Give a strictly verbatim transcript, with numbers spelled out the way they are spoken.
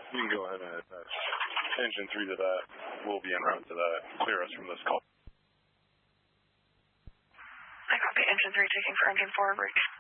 You can go ahead and attach engine three to that. We'll be en route to that. Clear us from this call. I copy engine three taking for engine four, break.